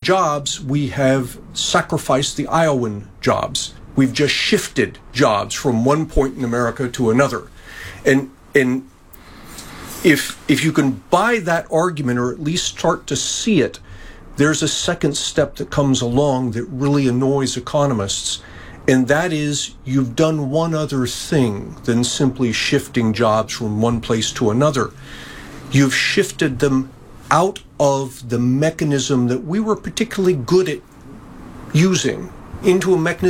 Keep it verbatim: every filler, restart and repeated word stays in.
jobs, we have sacrificed the Iowan jobs. We've just shifted jobs from one point in America to another. And and if if you can buy that argument, or at least start to see it, there's a second step that comes along that really annoys economists. And that is, you've done one other thing than simply shifting jobs from one place to another. You've shifted them out of the mechanism that we were particularly good at using into a mechanism